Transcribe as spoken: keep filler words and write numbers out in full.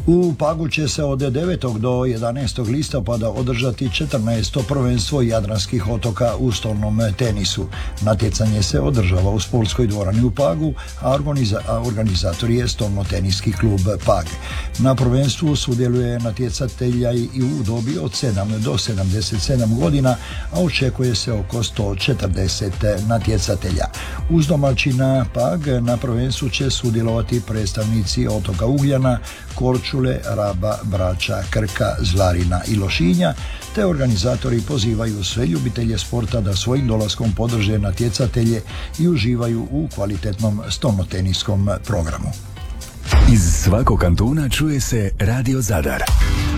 U Pagu će se od devetog do jedanaestog listopada održati četrnaesto prvenstvo jadranskih otoka u stolnom tenisu. Natjecanje se održava u sportskoj dvorani u Pagu, a, organiza- a organizator je stolno-teniski klub Pag. Na prvenstvu sudjeluje natjecatelja i u dobi od sedam do sedamdeset sedam godina, a očekuje se oko sto četrdeset natjecatelja. Uz domaćina Pag na prvenstvu će sudjelovati predstavnici otoka Ugljana, Korčule, Raba, Brača, Krka, Zlarina i Lošinja, te organizatori pozivaju sve ljubitelje sporta da svojim dolaskom podrže natjecatelje i uživaju u kvalitetnom stolnoteniskom programu. Iz svakog kantuna čuje se Radio Zadar.